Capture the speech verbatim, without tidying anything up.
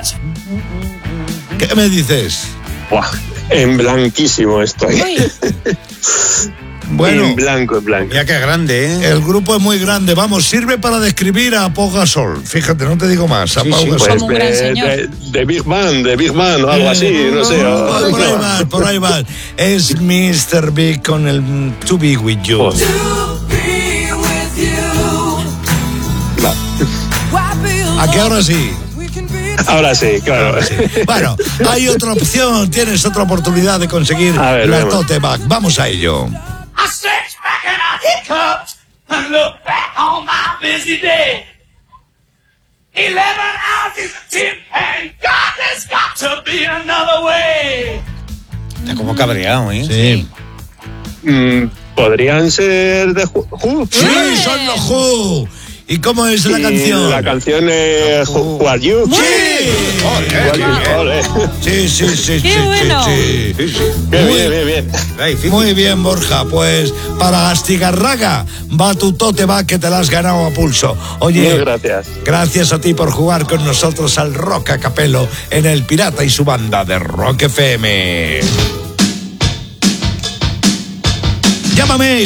¿Qué me dices? Buah, en blanquísimo estoy. Bueno, en blanco, en blanco. Mira qué grande, ¿eh? el grupo es muy grande. Vamos, sirve para describir a Pau Gasol. Fíjate, no te digo más. A Sí, Pau sí, Gasol. Pues Como un gran de, señor. de, de Big Bang, de Big Bang o algo así, no sé. o- Por, por ahí va, por ahí va. Es mister Big con el mm, To Be With You. Oh. ¿A qué ahora sí? Ahora sí, claro. Bueno, hay otra opción. Tienes otra oportunidad de conseguir A ver, la vemos. tote bag. Vamos a ello. I stretch back and I hiccups and look back on my busy day. Eleven ounces of tin and God, there's got to be another way. Está como cabreado, ¿eh? Sí. Mm, ¿Podrían ser de Who? Who? Sí, son los Who. ¿Y cómo es la Y canción? La canción es Who, Who Are You? Sí. Who Are You? Ole. Sí, sí, sí, Qué sí, bueno. sí, sí. Bien, Muy- bien, bien, bien. Ay, difícil. Muy bien, Borja. Pues para Astigarraga va tu tote bag que te la has ganado a pulso. Oye, Muchas gracias. gracias a ti por jugar con nosotros al Rock a Capelo en El Pirata y su banda de Rock F M. Llámame